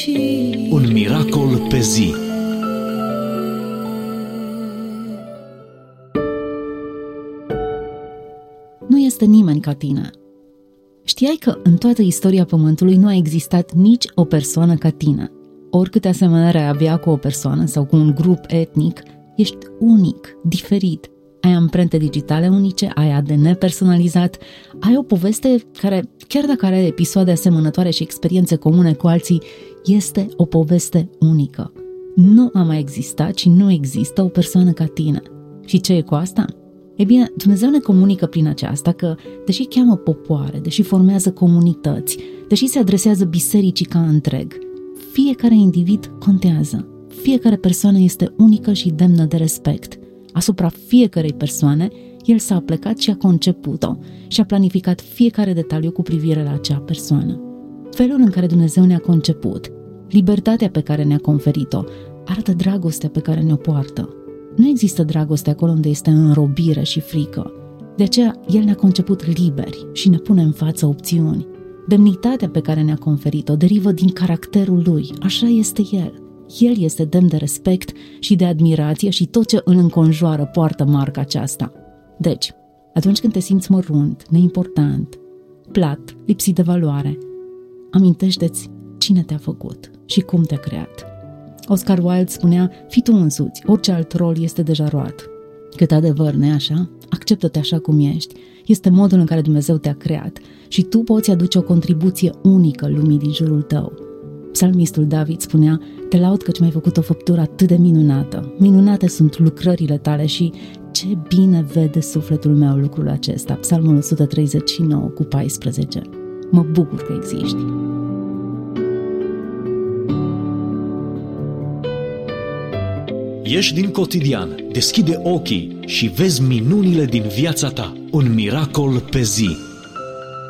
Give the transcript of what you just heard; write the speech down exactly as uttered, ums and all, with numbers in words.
Un miracol pe zi. Nu este nimeni ca tine. Știai că în toată istoria Pământului nu a existat nici o persoană ca tine. Oricâte asemănare ai avea cu o persoană sau cu un grup etnic, ești unic, diferit. Ai amprente digitale unice, ai A D N personalizat, ai o poveste care, chiar dacă are episoade asemănătoare și experiențe comune cu alții, este o poveste unică. Nu a mai existat și nu există o persoană ca tine. Și ce e cu asta? E bine, Dumnezeu ne comunică prin aceasta că, deși cheamă popoare, deși formează comunități, deși se adresează bisericii ca întreg, fiecare individ contează. Fiecare persoană este unică și demnă de respect. Asupra fiecărei persoane, El s-a aplecat și a conceput-o și a planificat fiecare detaliu cu privire la acea persoană. Felul în care Dumnezeu ne-a conceput, libertatea pe care ne-a conferit-o, arată dragostea pe care ne-o poartă. Nu există dragoste acolo unde este înrobire și frică. De aceea, El ne-a conceput liberi și ne pune în față opțiuni. Demnitatea pe care ne-a conferit-o derivă din caracterul Lui, așa este El. El este demn de respect și de admirație și tot ce îl înconjoară poartă marca aceasta. Deci, atunci când te simți mărunt, neimportant, plat, lipsit de valoare, amintește-ți cine te-a făcut și cum te-a creat. Oscar Wilde spunea, fii tu însuți, orice alt rol este deja roat. Cât adevăr, nu-i așa? Acceptă-te așa cum ești. Este modul în care Dumnezeu te-a creat și tu poți aduce o contribuție unică lumii din jurul tău. Psalmistul David spunea, te laud căci mi-ai făcut o făptură atât de minunată. Minunate sunt lucrările tale și ce bine vede sufletul meu lucrul acesta. Psalmul o sută treizeci și nouă cu paisprezece. Mă bucur că existi. Ieși din cotidian, deschide ochii și vezi minunile din viața ta. Un miracol pe zi.